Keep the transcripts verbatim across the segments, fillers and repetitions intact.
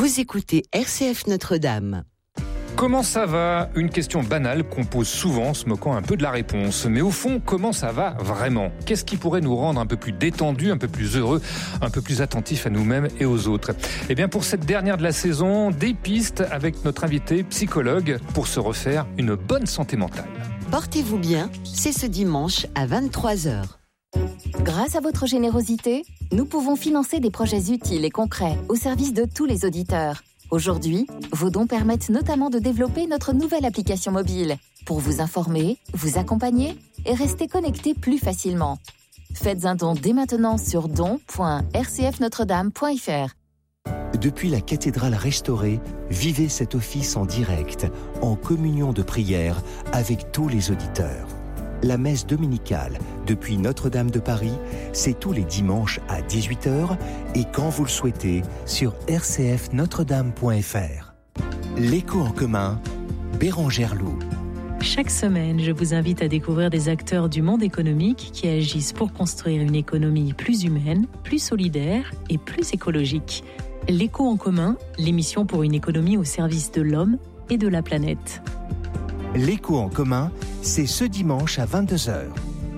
Vous écoutez R C F Notre-Dame. Comment ça va ? Une question banale qu'on pose souvent, se moquant un peu de la réponse. Mais au fond, comment ça va vraiment ? Qu'est-ce qui pourrait nous rendre un peu plus détendus, un peu plus heureux, un peu plus attentifs à nous-mêmes et aux autres ? Eh bien, pour cette dernière de la saison, des pistes avec notre invité psychologue pour se refaire une bonne santé mentale. Portez-vous bien, c'est ce dimanche à vingt-trois heures. Grâce à votre générosité, nous pouvons financer des projets utiles et concrets au service de tous les auditeurs. Aujourd'hui, vos dons permettent notamment de développer notre nouvelle application mobile pour vous informer, vous accompagner et rester connecté plus facilement. Faites un don dès maintenant sur don point r c f notre dame point f r. Depuis la cathédrale restaurée, vivez cet office en direct, en communion de prière avec tous les auditeurs. La messe dominicale depuis Notre-Dame de Paris, c'est tous les dimanches à dix-huit heures et quand vous le souhaitez sur r c f notre dame point f r. L'écho en commun, Bérangère Loup. Chaque semaine, je vous invite à découvrir des acteurs du monde économique qui agissent pour construire une économie plus humaine, plus solidaire et plus écologique. L'écho en commun, l'émission pour une économie au service de l'homme et de la planète. L'écho en commun, c'est ce dimanche à vingt-deux heures.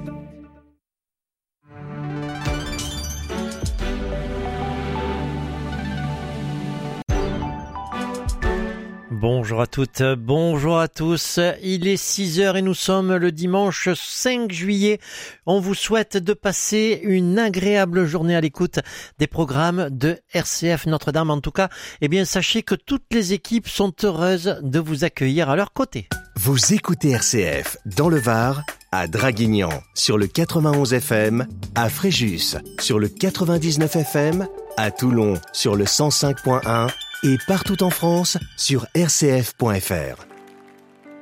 Bonjour à toutes, bonjour à tous. Il est six heures et nous sommes le dimanche cinq juillet. On vous souhaite de passer une agréable journée à l'écoute des programmes de R C F Notre-Dame. En tout cas, eh bien, sachez que toutes les équipes sont heureuses de vous accueillir à leur côté. Vous écoutez R C F dans le Var, à Draguignan sur le quatre-vingt-onze F M, à Fréjus sur le quatre-vingt-dix-neuf F M, à Toulon sur le cent cinq point un et partout en France sur r c f point f r.